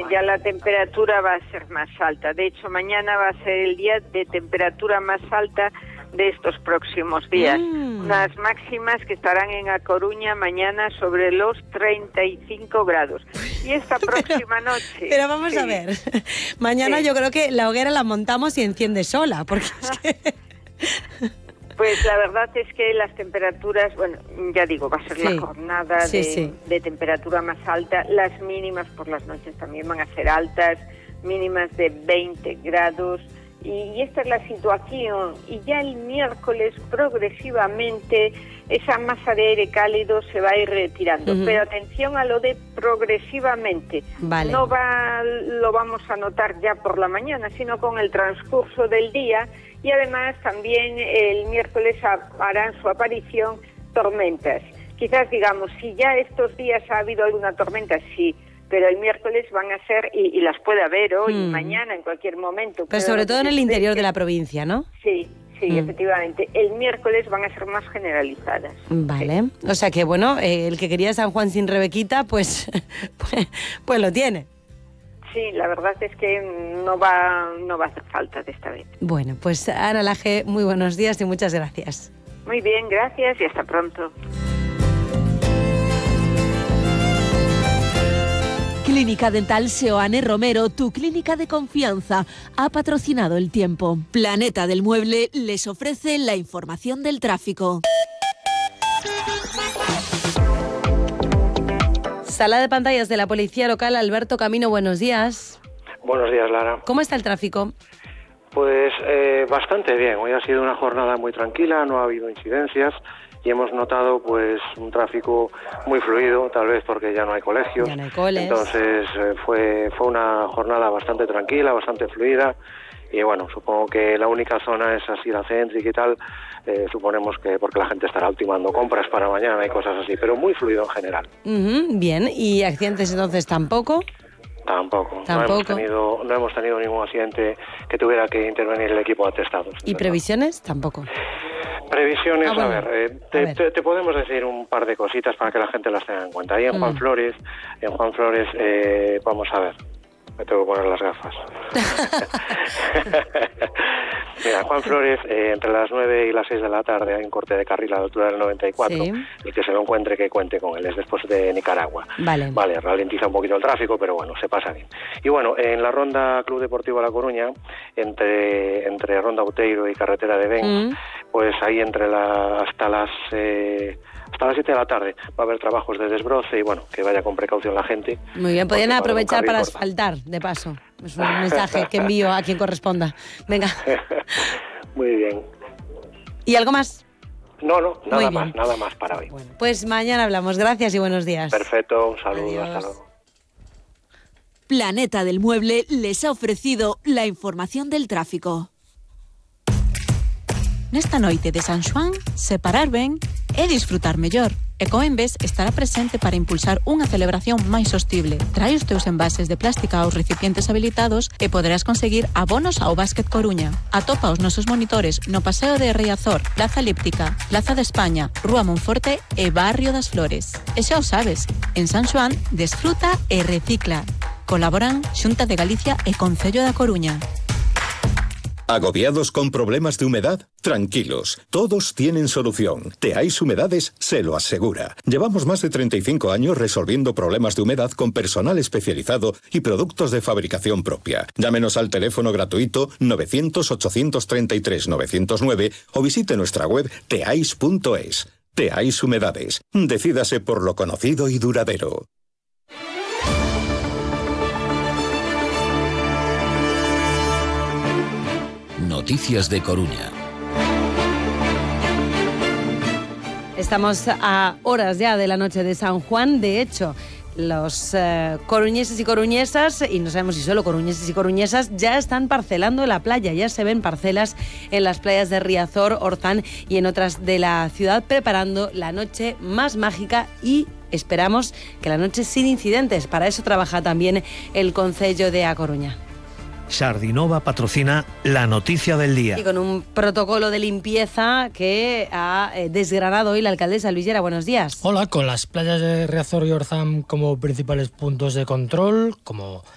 ya la temperatura va a ser más alta. De hecho, mañana va a ser el día de temperatura más alta de estos próximos días. Unas máximas que estarán en A Coruña mañana sobre los 35 grados. Y esta próxima noche... Pero vamos a ver, mañana yo creo que la hoguera la montamos y enciende sola, porque es que... Pues la verdad es que las temperaturas, bueno, ya digo, va a ser la jornada de temperatura más alta. Las mínimas por las noches también van a ser altas, mínimas de 20 grados. Y esta es la situación. Y ya el miércoles progresivamente esa masa de aire cálido se va a ir retirando. Pero atención a lo de progresivamente. Vale. No lo vamos a notar ya por la mañana, sino con el transcurso del día. Y además también el miércoles harán su aparición tormentas. Quizás digamos, si ya estos días ha habido alguna tormenta, sí, pero el miércoles van a ser, y las puede haber hoy, mañana, en cualquier momento. Pero sobre todo en el interior de la provincia, ¿no? Sí, efectivamente. El miércoles van a ser más generalizadas. Vale, o sea que bueno, el que quería San Juan sin Rebequita, pues lo tiene. Sí, la verdad es que no va a hacer falta de esta vez. Bueno, pues Ana Laje, muy buenos días y muchas gracias. Muy bien, gracias y hasta pronto. Clínica Dental Seoane Romero, tu clínica de confianza, ha patrocinado el tiempo. Planeta del Mueble les ofrece la información del tráfico. Sala de pantallas de la Policía Local, Alberto Camino, buenos días. Buenos días, Lara. ¿Cómo está el tráfico? Pues bastante bien. Hoy ha sido una jornada muy tranquila, no ha habido incidencias y hemos notado pues un tráfico muy fluido, tal vez porque ya no hay colegios. Ya no hay coles. Entonces fue una jornada bastante tranquila, bastante fluida. Y bueno, supongo que la única zona es así la céntrica y tal, suponemos que porque la gente estará ultimando compras para mañana y cosas así, pero muy fluido en general. Bien, ¿y accidentes entonces tampoco? Tampoco. ¿Tampoco? No hemos tenido ningún accidente que tuviera que intervenir el equipo de atestados. ¿Y previsiones? Tampoco. Previsiones, bueno. a ver, te podemos decir un par de cositas para que la gente las tenga en cuenta. Ahí en Juan Flores, vamos a ver. Me tengo que poner las gafas. Mira, Juan Flores, entre las 9 y las 6 de la tarde hay un corte de carril a la altura del 94. Sí. El que se lo encuentre, que cuente con él. Es después de Nicaragua. Vale, ralentiza un poquito el tráfico, pero bueno, se pasa bien. Y bueno, en la ronda Club Deportivo La Coruña, entre Ronda Outeiro y Carretera de Ben, pues ahí hasta las 7 de la tarde va a haber trabajos de desbroce y bueno, que vaya con precaución la gente. Muy bien, podrían aprovechar para asfaltar, de paso. Es un mensaje que envío a quien corresponda. Venga. Muy bien. ¿Y algo más? No, nada más para hoy. Bueno, pues mañana hablamos. Gracias y buenos días. Perfecto, un saludo, hasta luego. Planeta del Mueble les ha ofrecido la información del tráfico. Nesta noite de San Xoán, separar ben e disfrutar mellor. Ecoembes estará presente para impulsar unha celebración máis sostible. Trae os teus envases de plástica aos recipientes habilitados e poderás conseguir abonos ao Básquet Coruña. Atopa os nosos monitores no Paseo de Riazor, Plaza Elíptica, Plaza de España, Rúa Monforte e Barrio das Flores. E xa o sabes, en San Xoán, desfruta e recicla. Colaboran Xunta de Galicia e Concello da Coruña. ¿Agobiados con problemas de humedad? Tranquilos, todos tienen solución. Teais Humedades se lo asegura. Llevamos más de 35 años resolviendo problemas de humedad con personal especializado y productos de fabricación propia. Llámenos al teléfono gratuito 900-833-909 o visite nuestra web teais.es. Teais Humedades. Decídase por lo conocido y duradero. Noticias de Coruña. Estamos a horas ya de la noche de San Juan. De hecho, los coruñeses y coruñesas, y no sabemos si solo coruñeses y coruñesas, ya están parcelando en la playa. Ya se ven parcelas en las playas de Riazor, Orzán y en otras de la ciudad, preparando la noche más mágica y esperamos que la noche sin incidentes. Para eso trabaja también el Concello de A Coruña. Sardinova patrocina la noticia del día. Y con un protocolo de limpieza que ha desgranado hoy la alcaldesa Luis Llera. Buenos días. Hola, con las playas de Riazor y Orzán como principales puntos de control, como